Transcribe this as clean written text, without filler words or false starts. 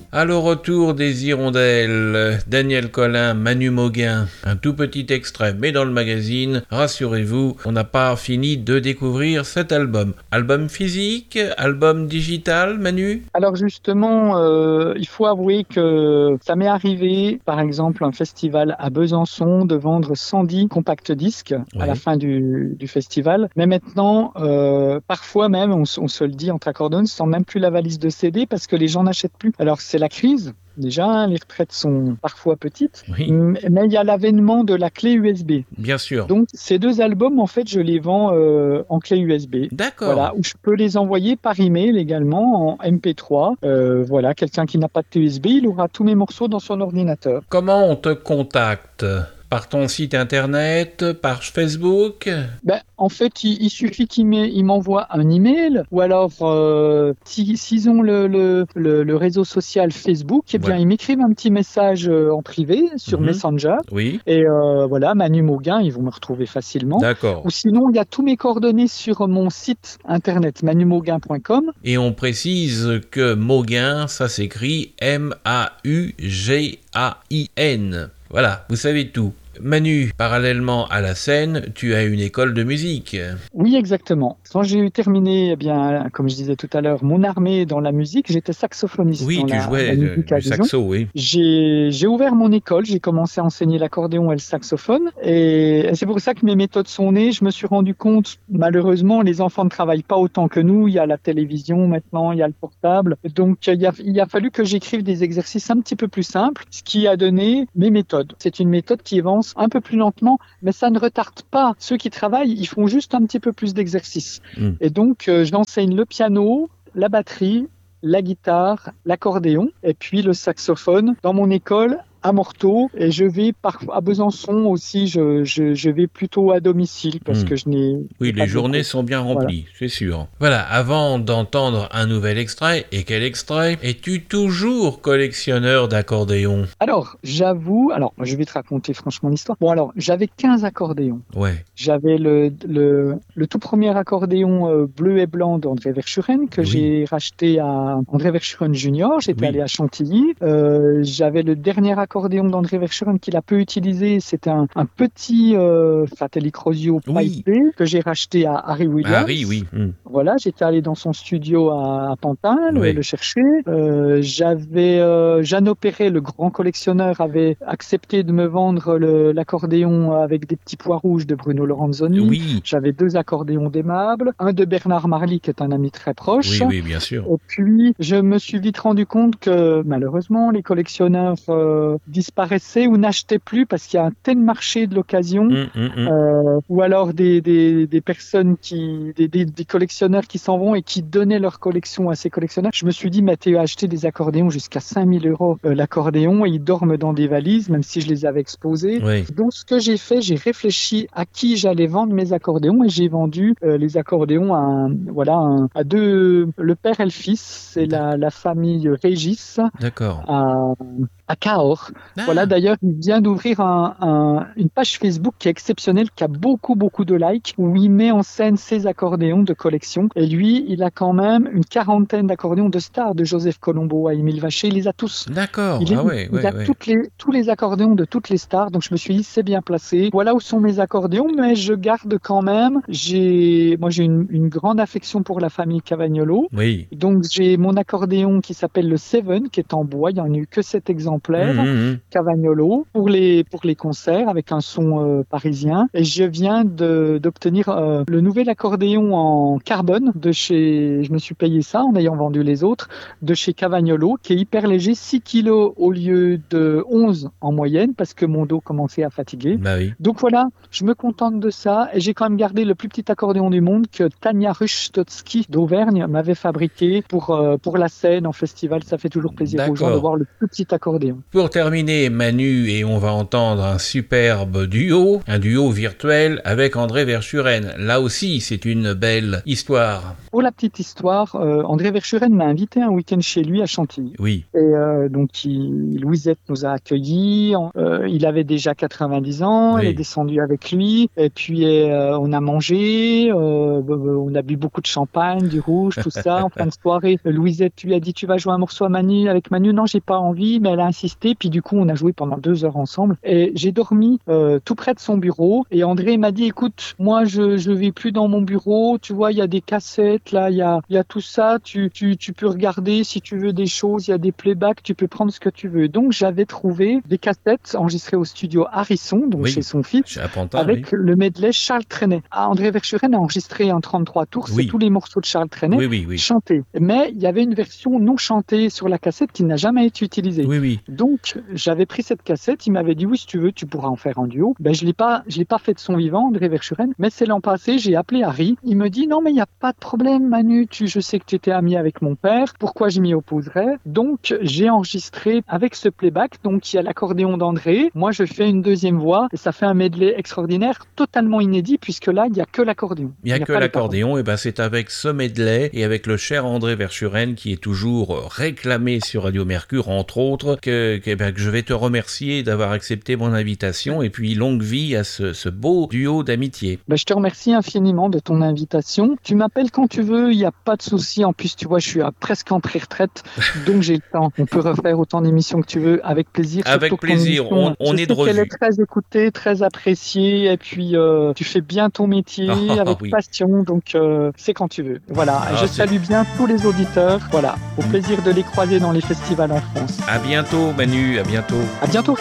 À le retour des hirondelles, Daniel Colin, Manu Mauguin, un tout petit extrait, mais dans le magazine, rassurez-vous, on n'a pas fini de découvrir cet album. Album physique, album digital, Manu? Alors justement, il faut avouer que ça m'est arrivé, par exemple, un festival à Besançon, de vendre 110 compact disques à la fin du festival. Mais maintenant, parfois même, on se le dit entre accordons, sans même plus la valise de CD parce que les gens n'achètent plus. Alors c'est la crise. Déjà, les retraites sont parfois petites, mais il y a l'avènement de la clé USB. Bien sûr. Donc, ces deux albums, en fait, je les vends en clé USB. D'accord. Voilà, où je peux les envoyer par email également en MP3. Voilà, quelqu'un qui n'a pas de clé USB, il aura tous mes morceaux dans son ordinateur. Comment on te contacte ? Par ton site internet, par Facebook? En fait, il suffit qu'il m'envoie un email, ou alors s'ils ont le réseau social Facebook, eh bien, ils m'écrivent un petit message en privé sur Messenger. Oui. Et voilà, Manu Mauguin, ils vont me retrouver facilement. D'accord. Ou sinon, il y a tous mes coordonnées sur mon site internet manumauguin.com. Et on précise que Mauguin, ça s'écrit M-A-U-G-A-I-N. Voilà, vous savez tout. Manu, parallèlement à la scène, tu as une école de musique. Oui, exactement. Quand j'ai eu terminé, comme je disais tout à l'heure, mon armée dans la musique, j'étais saxophoniste. Oui, tu jouais du saxo, oui. J'ai ouvert mon école, j'ai commencé à enseigner l'accordéon et le saxophone. Et c'est pour ça que mes méthodes sont nées. Je me suis rendu compte, malheureusement, les enfants ne travaillent pas autant que nous. Il y a la télévision maintenant, il y a le portable. Donc, il a fallu que j'écrive des exercices un petit peu plus simples, ce qui a donné mes méthodes. C'est une méthode qui avance un peu plus lentement, mais ça ne retarde pas ceux qui travaillent, ils font juste un petit peu plus d'exercices. Et donc, j'enseigne le piano, la batterie, la guitare, l'accordéon, et puis le saxophone dans mon école à Morteau, et je vais à Besançon aussi, je vais plutôt à domicile parce que je n'ai Oui, les journées sont bien remplies, c'est sûr. Voilà, avant d'entendre un nouvel extrait, et quel extrait, es-tu toujours collectionneur d'accordéons? Alors, j'avoue, je vais te raconter franchement l'histoire. Bon, alors, j'avais 15 accordéons. Ouais. J'avais le tout premier accordéon bleu et blanc d'André Verschuren que j'ai racheté à André Verschuren Junior. J'étais allé à Chantilly. J'avais le dernier accordéon d'André Verschuren qu'il a peu utilisé. C'était un petit Fratelli Crosio pipé que j'ai racheté à Harry Williams. Harry, oui. Voilà, j'étais allé dans son studio à Pantin le chercher. J'avais Jeanne Opéré, le grand collectionneur, avait accepté de me vendre l'accordéon avec des petits pois rouges de Bruno Lorenzoni. Oui. J'avais 2 accordéons d'Aimable, un de Bernard Marly qui est un ami très proche. Oui, bien sûr. Et puis je me suis vite rendu compte que malheureusement les collectionneurs disparaissaient ou n'achetaient plus parce qu'il y a un tel marché de l'occasion, ou alors des personnes des collectionneurs qui s'en vont et qui donnaient leur collection à ces collectionneurs. Je me suis dit, Mathieu a acheté des accordéons jusqu'à 5 000 € l'accordéon, et ils dorment dans des valises, même si je les avais exposés. Donc ce que j'ai fait, j'ai réfléchi à qui j'allais vendre mes accordéons, et j'ai vendu les accordéons à deux, le père et le fils, c'est la famille Régis. D'accord. À Cahors. Voilà, d'ailleurs, il vient d'ouvrir une page Facebook qui est exceptionnelle, qui a beaucoup de likes, où il met en scène ses accordéons de collection. Et lui, il a quand même une 40aine d'accordéons de stars, de Joseph Colombo à Émile Vacher. Il les a tous. D'accord. Il a tous les accordéons de toutes les stars. Donc, je me suis dit, c'est bien placé. Voilà où sont mes accordéons, mais je garde quand même. Moi, j'ai une grande affection pour la famille Cavagnolo. Oui. Donc, j'ai mon accordéon qui s'appelle le Seven, qui est en bois. Il n'y en a eu que 7 exemplaires. Cavagnolo pour les concerts avec un son parisien, et je viens d'obtenir le nouvel accordéon en carbone je me suis payé ça en ayant vendu les autres, de chez Cavagnolo, qui est hyper léger, 6 kilos au lieu de 11 en moyenne parce que mon dos commençait à fatiguer. Donc voilà, je me contente de ça, et j'ai quand même gardé le plus petit accordéon du monde que Tania Rustotsky d'Auvergne m'avait fabriqué pour la scène en festival. Ça fait toujours plaisir aux gens de voir le plus petit accordéon. Pour terminer terminer, Manu, et on va entendre un superbe duo, un duo virtuel avec André Verschuren. Là aussi, c'est une belle histoire. Pour la petite histoire, André Verschuren m'a invité un week-end chez lui à Chantilly. Oui. Et donc, Louisette nous a accueillis. Il avait déjà 90 ans, Oui. elle est descendue avec lui. Et puis, on a mangé, on a bu beaucoup de champagne, du rouge, tout ça. En fin de soirée, Louisette lui a dit, tu vas jouer un morceau à Manu, avec Manu. Non, j'ai pas envie, mais elle a insisté. Puis du coup, on a joué pendant 2 heures ensemble. Et j'ai dormi tout près de son bureau. Et André m'a dit, écoute, moi, je vis plus dans mon bureau. Tu vois, il y a des cassettes, là, il y a tout ça. Tu peux regarder si tu veux des choses. Il y a des playbacks. Tu peux prendre ce que tu veux. Donc, j'avais trouvé des cassettes enregistrées au studio Harrison, donc Oui, chez son fils, chez Apantin, avec le medley Charles Trenet. André Verschuren a enregistré un 33 tours. Oui. C'est tous les morceaux de Charles Trenet oui. chantés. Mais il y avait une version non chantée sur la cassette qui n'a jamais été utilisée. Oui. Donc, j'avais pris cette cassette, il m'avait dit oui, si tu veux, tu pourras en faire un duo. Ben, je l'ai pas fait de son vivant, André Verschuren, mais c'est l'an passé, j'ai appelé Harry. Il me dit non, mais il n'y a pas de problème, Manu, je sais que tu étais ami avec mon père, pourquoi je m'y opposerais? Donc, j'ai enregistré avec ce playback, donc il y a l'accordéon d'André, moi je fais une deuxième voix, et ça fait un medley extraordinaire, totalement inédit, puisque là, il n'y a que l'accordéon. Il n'y a que l'accordéon, et ben c'est avec ce medley et avec le cher André Verschuren qui est toujours réclamé sur Radio Mercure, entre autres, que je vais te remercier d'avoir accepté mon invitation et puis longue vie à ce beau duo d'amitié. Ben, je te remercie infiniment de ton invitation. Tu m'appelles quand tu veux, il n'y a pas de souci. En plus, tu vois, je suis presque en pré-retraite, donc j'ai le temps. On peut refaire autant d'émissions que tu veux, avec plaisir. Avec plaisir, on est de revue. Elle est très écoutée, très appréciée, et puis tu fais bien ton métier avec passion, donc c'est quand tu veux. Voilà, je salue bien tous les auditeurs. Voilà, au plaisir de les croiser dans les festivals en France. À bientôt Manu, à bientôt. À bientôt.